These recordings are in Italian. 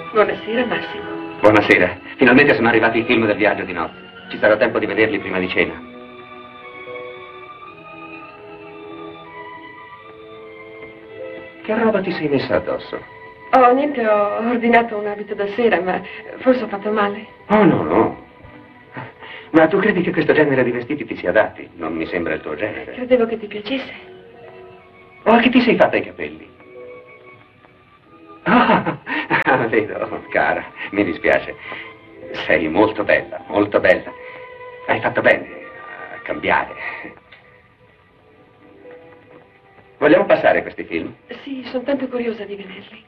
Buonasera, Massimo. Buonasera. Finalmente sono arrivati i film del viaggio di notte. Ci sarà tempo di vederli prima di cena. Che roba ti sei messa addosso? Oh, niente, ho ordinato un abito da sera, ma forse ho fatto male. Oh, no, no. Ma tu credi che questo genere di vestiti ti si adatti? Non mi sembra il tuo genere. Credevo che ti piacesse. Oh, che ti sei fatta i capelli? Ah, vedo, cara, mi dispiace. Sei molto bella, molto bella. Hai fatto bene a cambiare. Vogliamo passare questi film? Sì, sono tanto curiosa di vederli.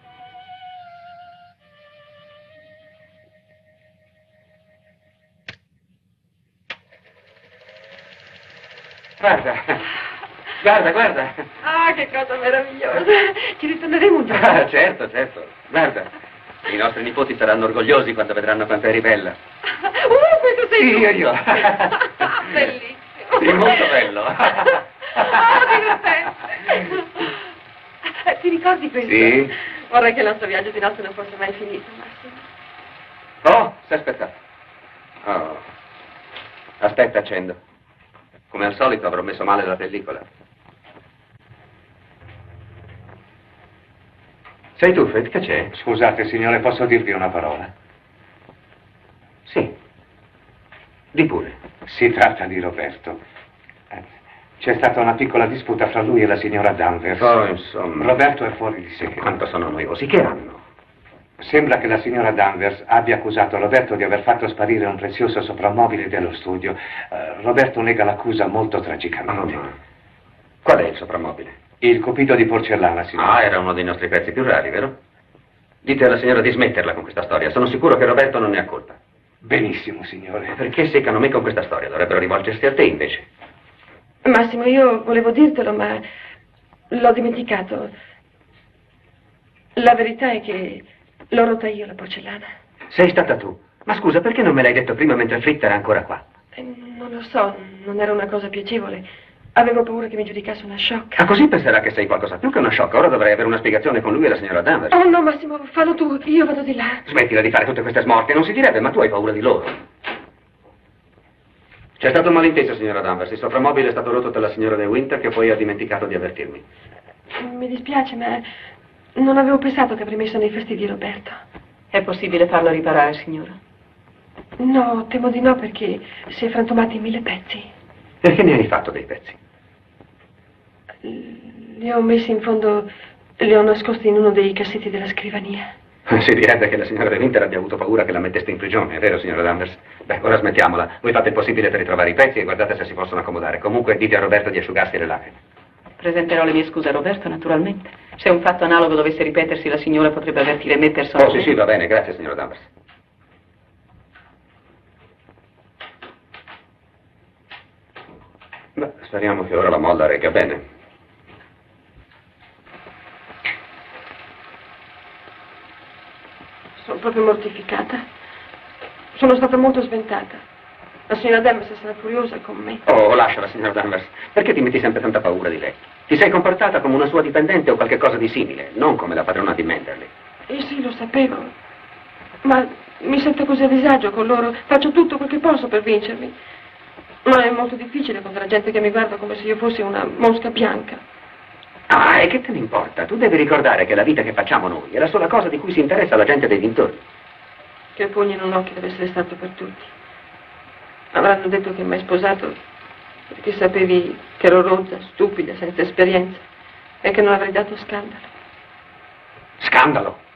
Guarda, guarda, guarda. Ah, che cosa meravigliosa. Ci ritorneremo un giorno. Ah, certo, certo. Guarda, i nostri nipoti saranno orgogliosi quando vedranno quanto eri bella. Questo sei Sì, tu. io. Bellissimo. Sei molto bello. Divertente. Ti ricordi questo? Sì. Vorrei che il nostro viaggio di notte non fosse mai finito, Massimo. Oh, stai aspettando. Oh. Aspetta, accendo. Come al solito avrò messo male la pellicola. Sei tu, Fred? Che c'è? Scusate, signore, posso dirvi una parola? Sì. Di pure. Si tratta di Roberto. C'è stata una piccola disputa fra lui e la signora Danvers. Oh, insomma. Roberto è fuori di sé. Quanto sono noiosi. Che hanno? Sembra che la signora Danvers abbia accusato Roberto di aver fatto sparire un prezioso soprammobile dello studio. Roberto nega l'accusa molto tragicamente. Oh, no. Qual è il soprammobile? Il cupido di porcellana, signore. Ah, era uno dei nostri pezzi più rari, vero? Dite alla signora di smetterla con questa storia. Sono sicuro che Roberto non ne ha colpa. Benissimo, signore. Perché seccano me con questa storia? Dovrebbero rivolgersi a te, invece. Massimo, io volevo dirtelo, ma l'ho dimenticato. La verità è che l'ho rotta io la porcellana. Sei stata tu. Ma scusa, perché non me l'hai detto prima mentre Fritta era ancora qua? Non lo so, non era una cosa piacevole. Avevo paura che mi giudicasse una sciocca. Ah, così penserà che sei qualcosa più che una sciocca. Ora dovrei avere una spiegazione con lui e la signora Danvers. Oh no, Massimo, fallo tu, io vado di là. Smettila di fare tutte queste smorfie, non si direbbe, ma tu hai paura di loro. C'è stato un malinteso, signora Danvers. Il soprammobile è stato rotto dalla signora De Winter, che poi ha dimenticato di avvertirmi. Mi dispiace, ma non avevo pensato che avrei messo nei fastidi Roberto. È possibile farlo riparare, signora? No, temo di no, perché si è frantumato in 1000 pezzi. E che ne hai fatto dei pezzi? Li ho messi in fondo, li ho nascosti in uno dei cassetti della scrivania. Si direbbe che la signora De Winter abbia avuto paura che la metteste in prigione, è vero, signora Danvers? Beh, ora smettiamola. Voi fate il possibile per ritrovare i pezzi e guardate se si possono accomodare. Comunque dite a Roberto di asciugarsi le lacrime. Presenterò le mie scuse a Roberto, naturalmente. Se un fatto analogo dovesse ripetersi, la signora potrebbe avvertire me personalmente. Oh, sì, va bene, grazie, signora Danvers. Beh, speriamo che ora la molla regga bene. Sono proprio mortificata. Sono stata molto sventata. La signora Danvers sarà furiosa con me. Oh, lasciala, signora Danvers. Perché ti metti sempre tanta paura di lei? Ti sei comportata come una sua dipendente o qualche cosa di simile, non come la padrona di Manderley. Sì, lo sapevo. Ma mi sento così a disagio con loro. Faccio tutto quel che posso per vincerli. Ma è molto difficile contro la gente che mi guarda come se io fossi una mosca bianca. Ah, e che te ne importa? Tu devi ricordare che la vita che facciamo noi è la sola cosa di cui si interessa la gente dei dintorni. Che il pugno in un occhio deve essere stato per tutti. Avranno detto che mi hai sposato perché sapevi che ero rozza, stupida, senza esperienza e che non avrei dato scandalo. Scandalo?